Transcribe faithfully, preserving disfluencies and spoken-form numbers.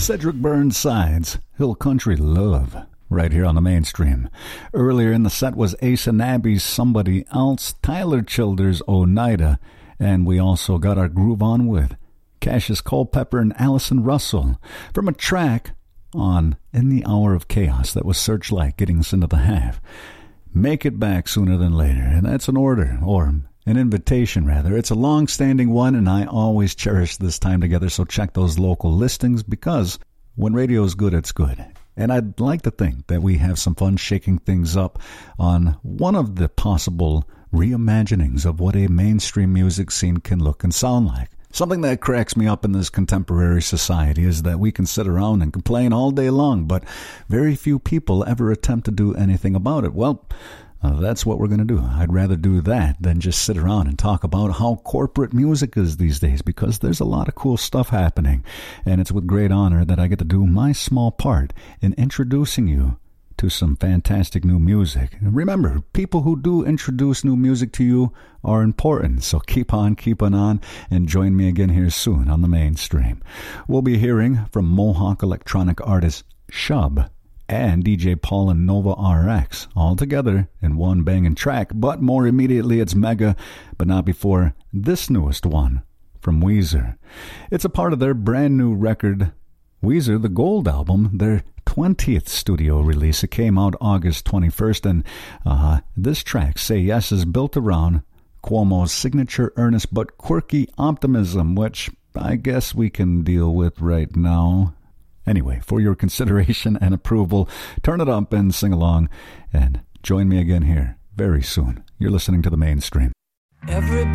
Cedric Burnside's Hill Country Love, right here on the Mainstream. Earlier in the set was Ace and Abby's Somebody Else, Tyler Childers' Oneida, and we also got our groove on with Cassius Culpepper and Allison Russell from a track on In the Hour of Chaos that was Searchlight, getting us into the half. Make It Back Sooner Than Later, and that's an order, or an invitation, rather. It's a long-standing one, and I always cherish this time together, so check those local listings, because when radio's good, it's good. And I'd like to think that we have some fun shaking things up on one of the possible reimaginings of what a mainstream music scene can look and sound like. Something that cracks me up in this contemporary society is that we can sit around and complain all day long, but very few people ever attempt to do anything about it. Well, Uh, that's what we're going to do. I'd rather do that than just sit around and talk about how corporate music is these days, because there's a lot of cool stuff happening. And it's with great honor that I get to do my small part in introducing you to some fantastic new music. And remember, people who do introduce new music to you are important. So keep on keeping on and join me again here soon on the Mainstream. We'll be hearing from Mohawk electronic artist Shub and D J Paul and Nova R X, all together in one banging track. But more immediately, it's Mega, but not before this newest one from Weezer. It's a part of their brand new record, Weezer, the Gold Album, their twentieth studio release. It came out August twenty-first, and uh, this track, Say Yes, is built around Cuomo's signature earnest but quirky optimism, which I guess we can deal with right now. Anyway, for your consideration and approval, turn it up and sing along, and join me again here very soon. You're listening to the Mainstream. Everybody